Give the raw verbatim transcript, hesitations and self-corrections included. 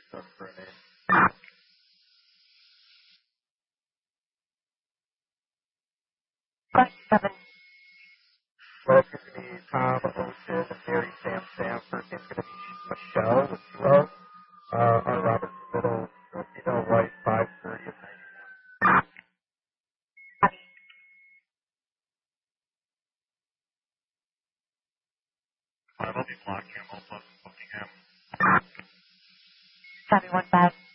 stuff for a name. Plus seven. Well, it's going to be Tom, Ocean, and Mary Sam Sanford. It's going to be Michelle with Kilo. Uh, on Robert Little, Filipino White, five thirty of ninety-one. Five will be Black Camel plus Buckingham. seven one five.